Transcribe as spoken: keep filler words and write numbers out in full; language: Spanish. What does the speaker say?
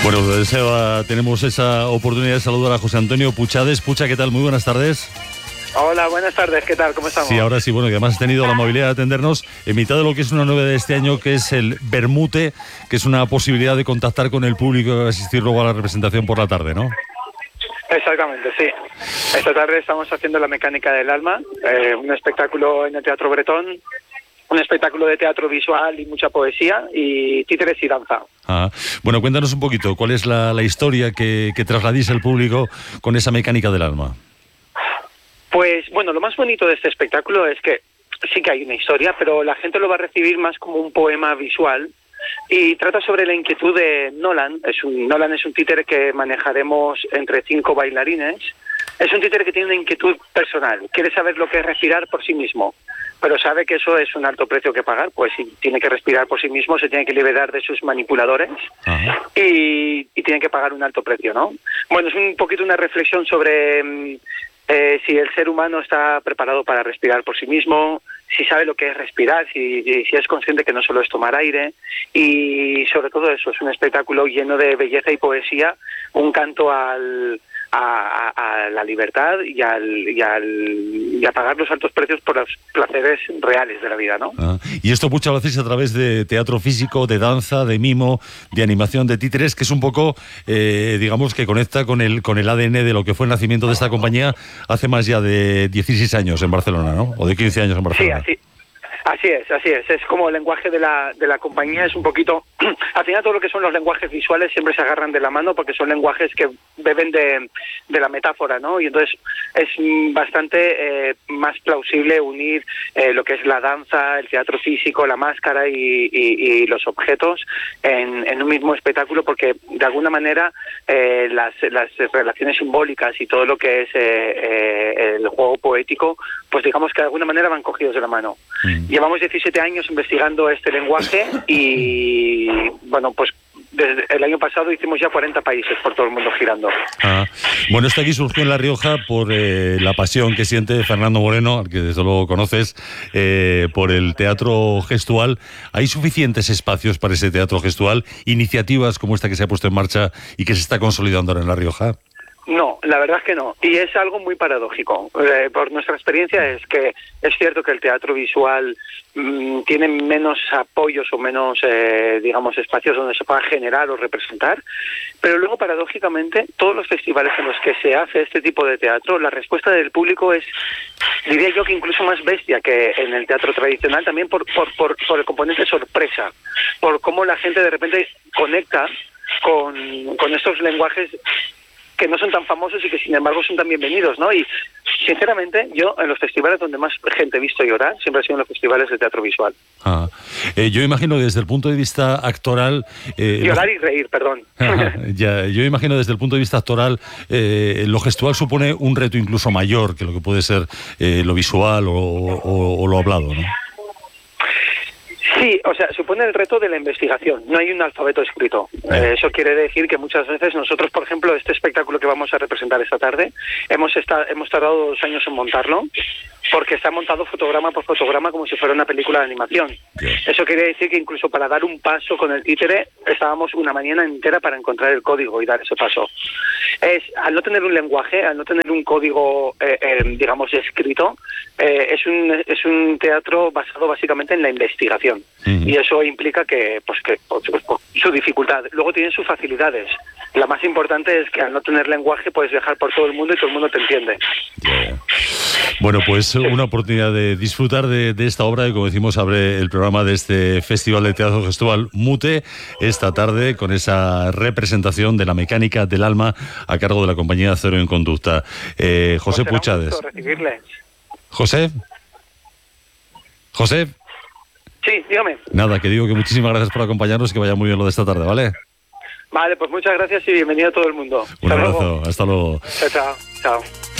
Bueno, Seba, tenemos esa oportunidad de saludar a José Antonio Puchades. Pucha, ¿qué tal? Muy buenas tardes. Hola, buenas tardes, ¿qué tal? ¿Cómo estamos? Sí, ahora sí, bueno, que además has tenido la amabilidad de atendernos en mitad de lo que es una novedad de este año, que es el Vermute, que es una posibilidad de contactar con el público y asistir luego a la representación por la tarde, ¿no? Exactamente, sí. Esta tarde estamos haciendo La Mecánica del Alma, eh, un espectáculo en el Teatro Bretón, un espectáculo de teatro visual y mucha poesía, y títeres y danza. Ah, bueno, cuéntanos un poquito, ¿cuál es la, la historia que, que trasladís al público con esa Mecánica del Alma? Pues, bueno, lo más bonito de este espectáculo es que sí que hay una historia, pero la gente lo va a recibir más como un poema visual, y trata sobre la inquietud de Nolan. Es un, Nolan es un títere que manejaremos entre cinco bailarines. Es un títere que tiene una inquietud personal, quiere saber lo que es respirar por sí mismo, pero sabe que eso es un alto precio que pagar, pues si tiene que respirar por sí mismo, se tiene que liberar de sus manipuladores. y, y tiene que pagar un alto precio, ¿no? Bueno, es un poquito una reflexión sobre eh, si el ser humano está preparado para respirar por sí mismo, si sabe lo que es respirar, si, si es consciente que no solo es tomar aire, y sobre todo eso, es un espectáculo lleno de belleza y poesía, un canto al... A, a, a la libertad y, al, y, al, y a pagar los altos precios por los placeres reales de la vida, ¿no? Ah, y esto, Pucha, lo hacéis a través de teatro físico, de danza, de mimo, de animación, de títeres, que es un poco, eh, digamos, que conecta con el, con el A D N de lo que fue el nacimiento de esta compañía hace más ya de dieciséis años en Barcelona, ¿no? O de quince años en Barcelona. Sí, así. Así es, así es. Es como el lenguaje de la de la compañía, es un poquito... Al final todo lo que son los lenguajes visuales siempre se agarran de la mano porque son lenguajes que beben de, de la metáfora, ¿no? Y entonces es bastante eh, más plausible unir eh, lo que es la danza, el teatro físico, la máscara y, y, y los objetos en, en un mismo espectáculo, porque de alguna manera eh, las, las relaciones simbólicas y todo lo que es eh, eh, el juego poético, pues digamos que de alguna manera van cogidos de la mano. Mm. Llevamos diecisiete años investigando este lenguaje y, bueno, pues desde el año pasado hicimos ya cuarenta países por todo el mundo girando. Ah, bueno, esto aquí surgió en La Rioja por eh, la pasión que siente Fernando Moreno, al que desde luego conoces, eh, por el teatro gestual. ¿Hay suficientes espacios para ese teatro gestual? ¿Iniciativas como esta que se ha puesto en marcha y que se está consolidando ahora en La Rioja? No, la verdad es que no. Y es algo muy paradójico. Eh, por nuestra experiencia es que es cierto que el teatro visual mmm, tiene menos apoyos o menos, eh, digamos, espacios donde se pueda generar o representar, pero luego, paradójicamente, todos los festivales en los que se hace este tipo de teatro, la respuesta del público es, diría yo, que incluso más bestia que en el teatro tradicional, también por, por, por, por el componente sorpresa, por cómo la gente de repente conecta con, con estos lenguajes que no son tan famosos y que sin embargo son tan bienvenidos, ¿no? Y sinceramente yo en los festivales donde más gente he visto llorar siempre ha sido en los festivales de teatro visual. Ah, eh, yo imagino que desde el punto de vista actoral... Eh, llorar lo... y reír, perdón. Ah, ya, yo imagino desde el punto de vista actoral eh, lo gestual supone un reto incluso mayor que lo que puede ser eh, lo visual o, o, o lo hablado, ¿no? Sí, o sea, supone el reto de la investigación. No hay un alfabeto escrito. Eh, eso quiere decir que muchas veces nosotros, por ejemplo, este espectáculo que vamos a representar esta tarde, hemos, esta, hemos tardado dos años en montarlo, porque está montado fotograma por fotograma como si fuera una película de animación. Yeah. Eso quiere decir que incluso para dar un paso con el títere estábamos una mañana entera para encontrar el código y dar ese paso. Es, al no tener un lenguaje, al no tener un código, eh, eh, digamos, escrito, eh, es, un, es un teatro basado básicamente en la investigación. Uh-huh. Y eso implica que, pues, que pues, pues, su dificultad. Luego tiene sus facilidades. La más importante es que al no tener lenguaje puedes viajar por todo el mundo y todo el mundo te entiende. Yeah. Bueno, pues una oportunidad de disfrutar de, de esta obra, y como decimos, abre el programa de este Festival de Teatro Gestual Mute esta tarde con esa representación de La Mecánica del Alma a cargo de la compañía Cero en Conducta. Eh, José pues Puchades. Recibirle. José. José. Sí, dígame. Nada, que digo que muchísimas gracias por acompañarnos y que vaya muy bien lo de esta tarde, ¿vale? Vale, pues muchas gracias y bienvenido a todo el mundo. Un hasta abrazo, luego. Hasta luego. Chao, chao. Chao.